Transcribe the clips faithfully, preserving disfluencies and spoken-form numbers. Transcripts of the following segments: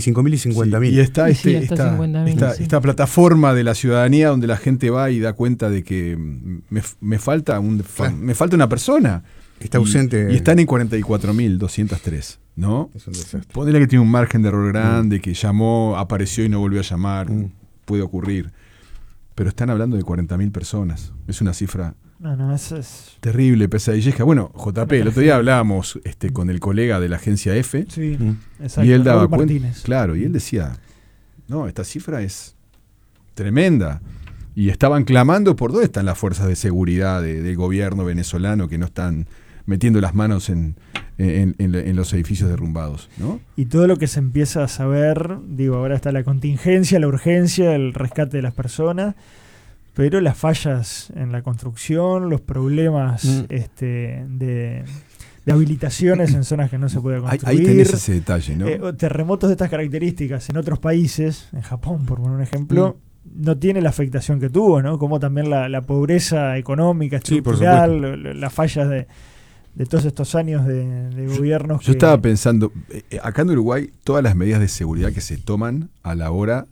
cinco mil y cincuenta mil. Sí, y está, este, Sí, hasta esta, cincuenta mil, esta, sí. esta plataforma de la ciudadanía donde la gente va y da cuenta de que me, me, falta, un, Claro. me falta una persona. Está ausente. Y, y están en cuarenta y cuatro mil doscientos tres, ¿no? Es un desastre. Ponele que tiene un margen de error grande, mm. que llamó, apareció y no volvió a llamar. Mm. Puede ocurrir. Pero están hablando de cuarenta mil personas. Es una cifra no, no, eso es terrible, pesadillesca. Bueno, J P, el otro día hablábamos este, con el colega de la agencia F. Sí, mm. exacto. Y él daba Raúl cuenta. Martínez. Claro, y él decía, no, esta cifra es tremenda. Y estaban clamando por dónde están las fuerzas de seguridad de, del gobierno venezolano que no están metiendo las manos en, en, en, en los edificios derrumbados, ¿no? Y todo lo que se empieza a saber, digo, ahora está la contingencia, la urgencia, el rescate de las personas, pero las fallas en la construcción, los problemas mm. este, de, de habilitaciones en zonas que no se puede construir. Ahí, ahí tenés ese detalle, ¿no? Eh, terremotos de estas características en otros países, en Japón, por poner un ejemplo, mm. no tiene la afectación que tuvo, ¿no? Como también la, la pobreza económica, estructural, sí, las fallas de... de todos estos años de, de gobiernos. Yo que... estaba pensando, eh, acá en Uruguay, todas las medidas de seguridad que se toman a la hora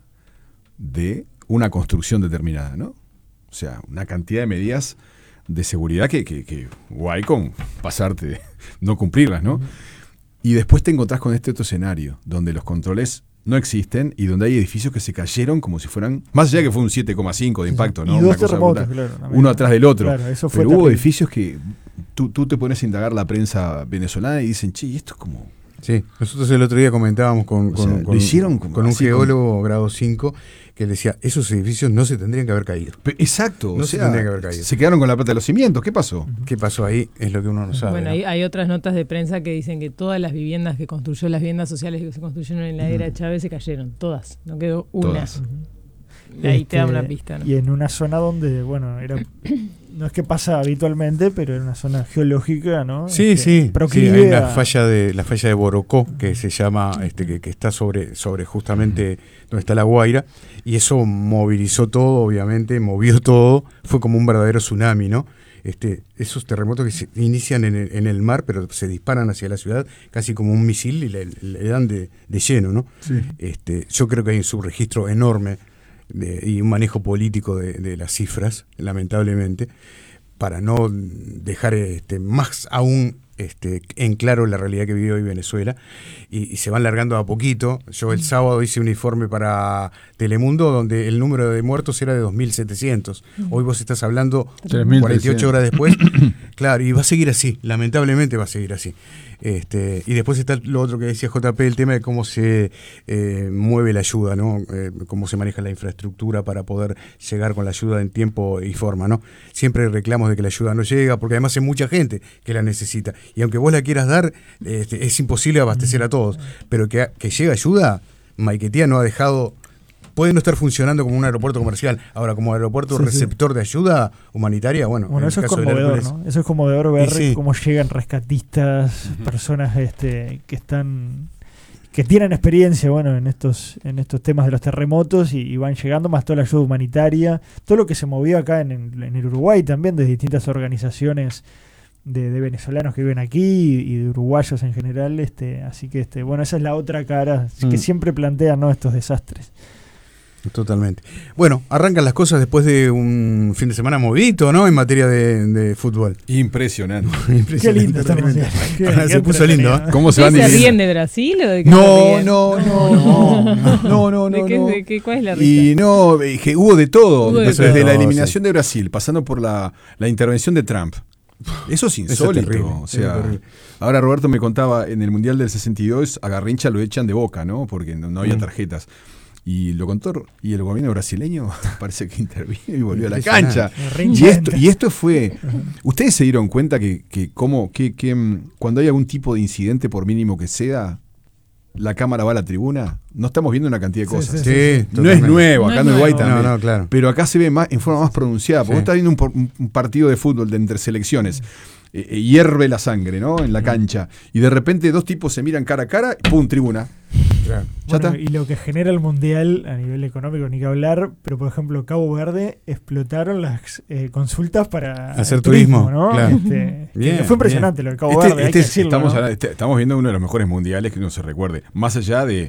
de una construcción determinada, ¿no? O sea, una cantidad de medidas de seguridad que, que, que guay con pasarte, de no cumplirlas, ¿no? Uh-huh. Y después te encontrás con este otro escenario, donde los controles no existen y donde hay edificios que se cayeron como si fueran, más allá de que fue un siete coma cinco de impacto, ¿no? Y dos terremotos, claro, uno atrás del otro. Claro, eso fue Pero terrible. Hubo edificios que tú, tú te pones a indagar la prensa venezolana y dicen, che, esto es como... Sí, nosotros el otro día comentábamos con, con, o sea, con, lo hicieron con, con un geólogo con... grado cinco que decía, esos edificios no se tendrían que haber caído. Pero, exacto, no o se sea, tendrían que haber caído. Se quedaron con la plata de los cimientos, ¿qué pasó? ¿Qué pasó ahí? Es lo que uno no sabe. Bueno, ¿no? hay, hay otras notas de prensa que dicen que todas las viviendas que construyó, las viviendas sociales que se construyeron en la era de Chávez se cayeron, todas, no quedó una. Todas. Y ahí este, te da una pista, ¿no? Y en una zona donde, bueno, era no es que pasa habitualmente, pero era una zona geológica, ¿no? Sí, este, sí, sí, hay la falla de la falla de Borocó, que se llama, este, que, que está sobre, sobre justamente donde está la Guaira, y eso movilizó todo, obviamente, movió todo, fue como un verdadero tsunami, ¿no? Este, esos terremotos que se inician en el, en el mar, pero se disparan hacia la ciudad, casi como un misil y le, le dan de, de lleno, ¿no? Sí. Este, yo creo que hay un subregistro enorme de, y un manejo político de, de las cifras, lamentablemente, para no dejar este, más aún este, en claro la realidad que vive hoy Venezuela, y, y se van largando a poquito. Yo el sábado hice un informe para Telemundo donde el número de muertos era de dos mil setecientos. Hoy vos estás hablando cuarenta y ocho horas después. Claro, y va a seguir así, lamentablemente va a seguir así. Este, y después está lo otro que decía J P, el tema de cómo se eh, mueve la ayuda, ¿no? Eh, cómo se maneja la infraestructura para poder llegar con la ayuda en tiempo y forma, ¿no? Siempre reclamos de que la ayuda no llega, porque además hay mucha gente que la necesita. Y aunque vos la quieras dar, este, es imposible abastecer a todos. Pero que, que llegue ayuda, Maiquetía no ha dejado... Puede no estar funcionando como un aeropuerto comercial, ahora como aeropuerto sí, receptor sí. de ayuda humanitaria, bueno, bueno en eso el es caso conmovedor, Hércules, ¿no? Eso es conmovedor ver sí. cómo llegan rescatistas, uh-huh. personas este, que están que tienen experiencia, bueno, en estos en estos temas de los terremotos y, y van llegando, más toda la ayuda humanitaria, todo lo que se movió acá en, en, en el Uruguay también de distintas organizaciones de, de venezolanos que viven aquí y, y de uruguayos en general, este, así que este, bueno, esa es la otra cara mm. que siempre plantean, ¿no?, estos desastres. Totalmente. Bueno, arrancan las cosas después de un fin de semana movidito, ¿no? En materia de, de fútbol. Impresionante. Impresionante. Qué lindo estamos. Qué, se puso lindo, ¿eh? ¿Cómo se van ¿Se ríen de Brasil o de qué? No, no, no, no, no, no, ¿De no, qué, no. de qué, ¿Cuál es la risa? Y no, que hubo de todo, hubo de desde todo. la eliminación de Brasil, pasando por la, la intervención de Trump. Eso es insólito. Eso es terrible, o sea, es ahora Roberto me contaba, en el Mundial del sesenta y dos a Garrincha lo echan de Boca, ¿no? Porque no, no había tarjetas. Y lo contó, y el gobierno brasileño parece que intervino y volvió a la cancha. Y esto, y esto fue. ¿Ustedes se dieron cuenta que, que, cómo, que, que cuando hay algún tipo de incidente, por mínimo que sea, la cámara va a la tribuna? No estamos viendo una cantidad de cosas. Sí, sí, sí, sí, no es nuevo, acá no en Uruguay también. No, no, claro. Pero acá se ve más en forma más pronunciada. Porque Sí. vos estás viendo un, un partido de fútbol de entre selecciones. Eh, hierve la sangre, ¿no? En la cancha. Y de repente dos tipos se miran cara a cara, ¡pum! Tribuna. Claro. ¿Ya Bueno, está? y lo que genera el Mundial a nivel económico, ni que hablar, pero por ejemplo, Cabo Verde explotaron las eh, consultas para hacer turismo, turismo, ¿no? claro. Este, Bien, fue impresionante bien. lo de Cabo Este, Verde, hay este que es- decirlo, estamos, ¿no? hablando- este- estamos viendo uno de los mejores mundiales que uno se recuerde. Más allá de,